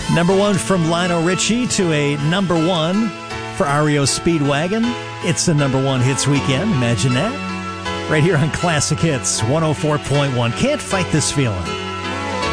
Number one from Lionel Richie to a number one for REO Speedwagon. It's the number one hits weekend. Imagine that. Right here on Classic Hits 104.1. Can't Fight This Feeling.